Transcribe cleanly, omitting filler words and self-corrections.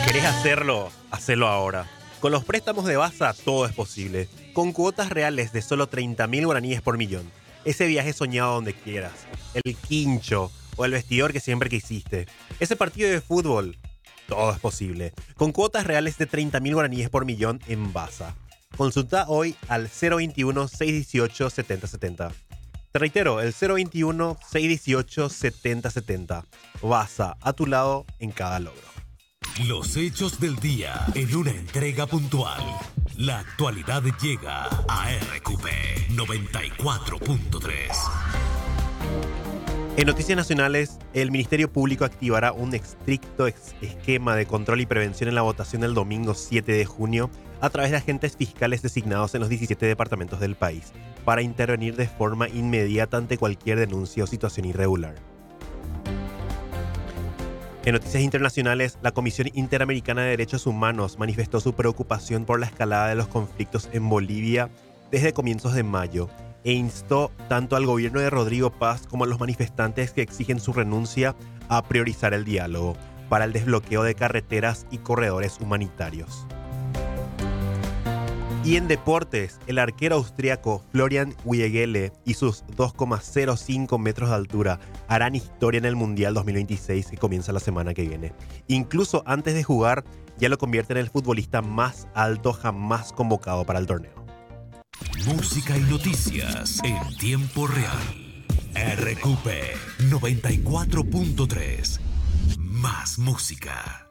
¿Querés hacerlo? Hacelo ahora. Con los préstamos de Basa todo es posible. Con cuotas reales de solo 30.000 guaraníes por millón. Ese viaje soñado donde quieras. El quincho o el vestidor que siempre quisiste. Ese partido de fútbol. Todo es posible. Con cuotas reales de 30.000 guaraníes por millón en Basa. Consulta hoy al 021-618-7070. Te reitero, el 021-618-7070. Basa, a tu lado en cada logro. Los hechos del día en una entrega puntual. La actualidad llega a RQP 94.3. En Noticias Nacionales, el Ministerio Público activará un estricto esquema de control y prevención en la votación del domingo 7 de junio a través de agentes fiscales designados en los 17 departamentos del país para intervenir de forma inmediata ante cualquier denuncia o situación irregular. En noticias internacionales, la Comisión Interamericana de Derechos Humanos manifestó su preocupación por la escalada de los conflictos en Bolivia desde comienzos de mayo e instó tanto al gobierno de Rodrigo Paz como a los manifestantes que exigen su renuncia a priorizar el diálogo para el desbloqueo de carreteras y corredores humanitarios. Y en deportes, el arquero austriaco Florian Wijegele y sus 2,05 metros de altura harán historia en el Mundial 2026 que comienza la semana que viene. Incluso antes de jugar, ya lo convierte en el futbolista más alto jamás convocado para el torneo. Música y noticias en tiempo real. RQP 94.3. Más música.